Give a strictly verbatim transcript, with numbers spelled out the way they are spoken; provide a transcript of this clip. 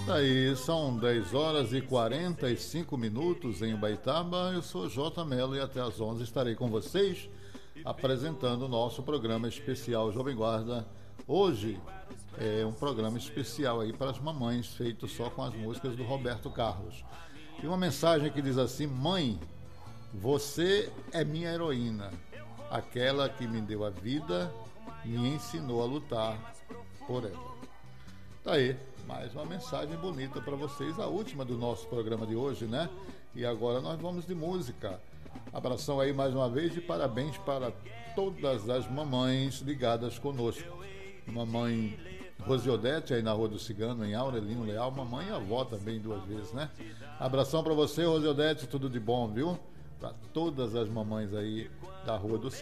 Aí são dez horas e quarenta e cinco minutos em Ubaitaba. Eu sou J. Mello e até às onze estarei com vocês apresentando o nosso programa especial Jovem Guarda. Hoje é um programa especial aí para as mamães, feito só com as músicas do Roberto Carlos. E uma mensagem que diz assim: mãe, você é minha heroína, aquela que me deu a vida, me ensinou a lutar por ela. Tá aí, mais uma mensagem bonita para vocês, a última do nosso programa de hoje, né? E agora nós vamos de música. Abração aí mais uma vez e parabéns para todas as mamães ligadas conosco. Mamãe Rosiodete aí na Rua do Cigano, em Aurelino Leal, mamãe e avó também duas vezes, né? Abração para você, Rosiodete, tudo de bom, viu? Para todas as mamães aí da Rua do Cigano.